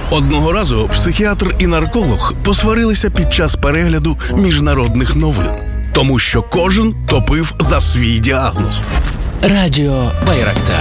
Одного разу психіатр і нарколог посварилися під час перегляду міжнародних новин, тому що кожен топив за свій діагноз. Радіо Байрактар.